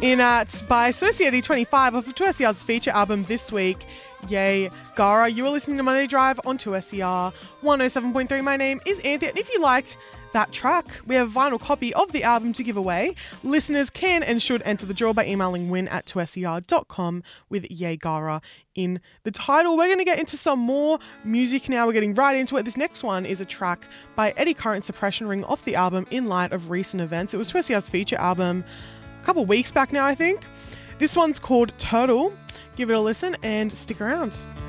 in at by Society 25 off of 2SER's feature album this week, Yay Gara. You are listening to Monday Drive on 2SER 107.3. My name is Anthea, and if you liked that track, we have a vinyl copy of the album to give away. Listeners can and should enter the draw by emailing win@2ser.com with Yay Gara in the title. We're going to get into some more music now. We're getting right into it. This next one is a track by Eddie Current, Suppression Ring, off the album In Light of Recent Events. It was 2SER's feature album a couple of weeks back now, I think. This one's called Turtle. Give it a listen and stick around.